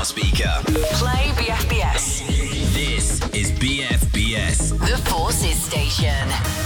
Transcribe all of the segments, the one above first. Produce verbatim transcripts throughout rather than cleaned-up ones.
speaker. Play B F B S. This is B F B S. The Forces Station.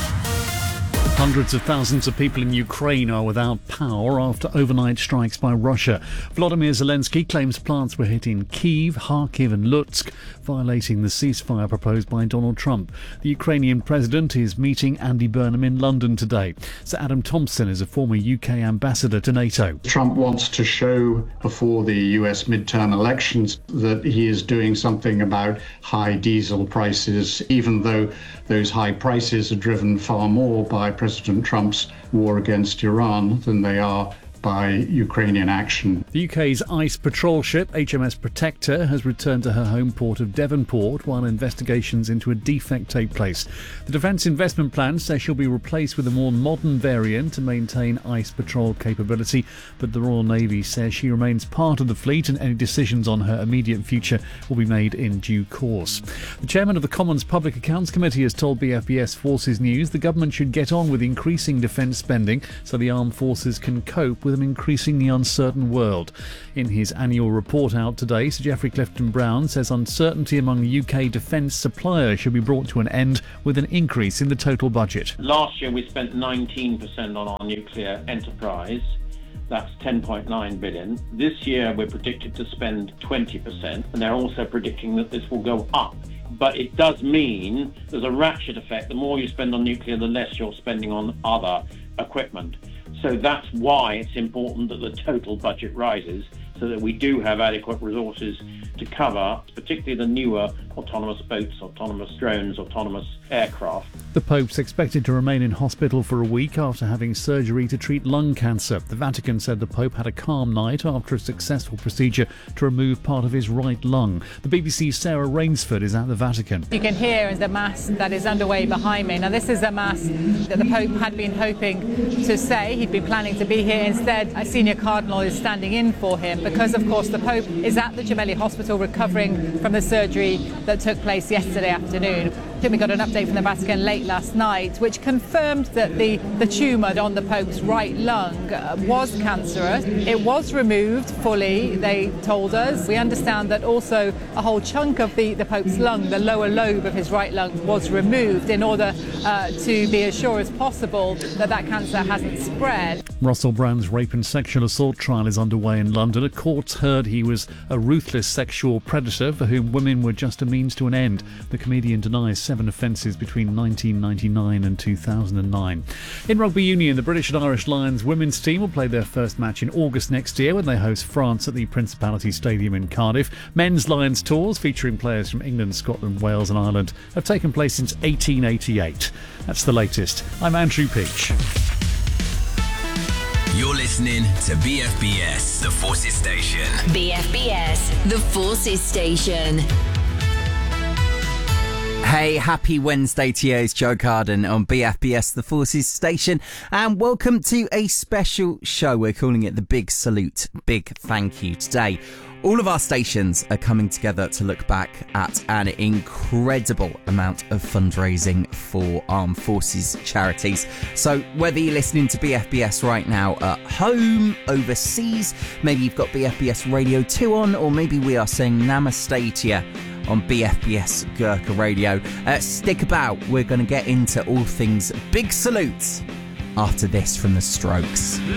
Hundreds of thousands of people in Ukraine are without power after overnight strikes by Russia. Volodymyr Zelensky claims plants were hit in Kyiv, Kharkiv and Lutsk, violating the ceasefire proposed by Donald Trump. The Ukrainian president is meeting Andy Burnham in London today. Sir Adam Thompson is a former U K ambassador to NATO. Trump wants to show before the U S midterm elections that he is doing something about high diesel prices, even though those high prices are driven far more by President Trump's war against Iran than they are by Ukrainian action. The U K's ice patrol ship H M S Protector has returned to her home port of Devonport while investigations into a defect take place. The Defence Investment Plan says she'll be replaced with a more modern variant to maintain ice patrol capability, but the Royal Navy says she remains part of the fleet and any decisions on her immediate future will be made in due course. The chairman of the Commons Public Accounts Committee has told B F B S Forces News the government should get on with increasing defence spending so the armed forces can cope with an increasingly uncertain world. In his annual report out today, Sir Geoffrey Clifton-Brown says uncertainty among U K defence suppliers should be brought to an end with an increase in the total budget. Last year we spent nineteen percent on our nuclear enterprise. That's ten point nine billion. This year we're predicted to spend twenty percent, and they're also predicting that this will go up. But it does mean there's a ratchet effect. The more you spend on nuclear, the less you're spending on other equipment. So that's why it's important that the total budget rises so that we do have adequate resources to cover, particularly the newer autonomous boats, autonomous drones, autonomous aircraft. The Pope's expected to remain in hospital for a week after having surgery to treat lung cancer. The Vatican said the Pope had a calm night after a successful procedure to remove part of his right lung. The B B C's Sarah Rainsford is at the Vatican. You can hear the Mass that is underway behind me. Now, this is a Mass that the Pope had been hoping to say. He'd been planning to be here. Instead, a senior cardinal is standing in for him because, of course, the Pope is at the Gemelli Hospital recovering from the surgery that took place yesterday afternoon. We got an update from the Vatican late last night which confirmed that the, the tumour on the Pope's right lung uh, was cancerous. It was removed fully, they told us. We understand that also a whole chunk of the, the Pope's lung, the lower lobe of his right lung, was removed in order uh, to be as sure as possible that that cancer hasn't spread. Russell Brand's rape and sexual assault trial is underway in London. A court's heard he was a ruthless sexual predator for whom women were just a means to an end. The comedian denies seven offences between nineteen ninety-nine and two thousand nine. In rugby union, the British and Irish Lions women's team will play their first match in August next year when they host France at the Principality Stadium in Cardiff. Men's Lions tours featuring players from England, Scotland, Wales and Ireland have taken place since eighteen eighty-eight. That's the latest. I'm Andrew Peach. You're listening to B F B S, the Forces Station. B F B S, the Forces Station. Hey, happy Wednesday to you. It's Joe Carden on B F B S, the Forces Station, and welcome to a special show. We're calling it the Big Salute, Big Thank You. Today, all of our stations are coming together to look back at an incredible amount of fundraising for armed forces charities. So whether you're listening to B F B S right now at home, overseas, maybe you've got B F B S Radio two on, or maybe we are saying namaste to you on B F B S Gurkha Radio. Uh, stick about, we're going to get into all things Big Salute after this from the Strokes.